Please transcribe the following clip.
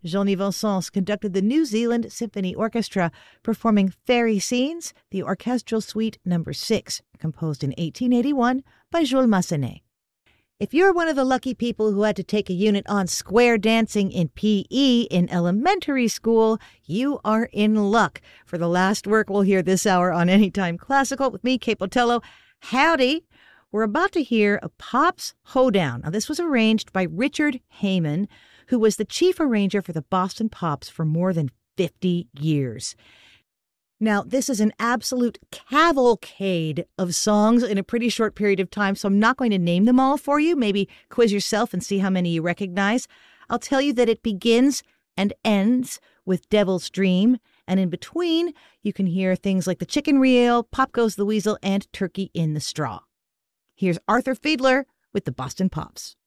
Jean-Yves Sens conducted the New Zealand Symphony Orchestra, performing Fairy Scenes, the Orchestral Suite No. 6, composed in 1881 by Jules Massenet. If you're one of the lucky people who had to take a unit on square dancing in PE in elementary school, you are in luck. For the last work we'll hear this hour on Anytime Classical with me, Kate Botello. Howdy! We're about to hear a Pops Hoedown. Now, this was arranged by Richard Heyman, who was the chief arranger for the Boston Pops for more than 50 years. Now, this is an absolute cavalcade of songs in a pretty short period of time, so I'm not going to name them all for you. Maybe quiz yourself and see how many you recognize. I'll tell you that it begins and ends with Devil's Dream, and in between, you can hear things like The Chicken Reel, Pop Goes the Weasel, and Turkey in the Straw. Here's Arthur Fiedler with the Boston Pops.